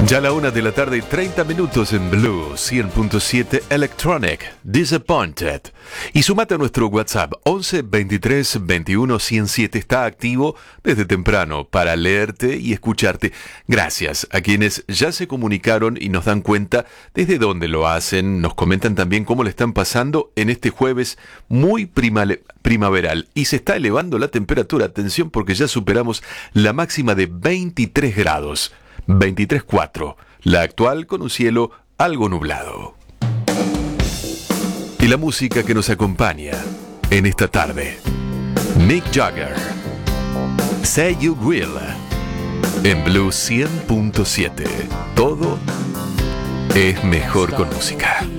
Ya a la 1:30 en Blue 100.7 Electronic, Disappointed. Y sumate a nuestro WhatsApp 11 23 21 107. Está activo desde temprano para leerte y escucharte. Gracias a quienes ya se comunicaron y nos dan cuenta desde dónde lo hacen. Nos comentan también cómo le están pasando en este jueves muy primaveral. Y se está elevando la temperatura. Atención, porque ya superamos la máxima de 23 grados. 23,4, la actual con un cielo algo nublado. Y la música que nos acompaña en esta tarde, Mick Jagger, Say You Will, en Blue 100.7. Todo es mejor con música.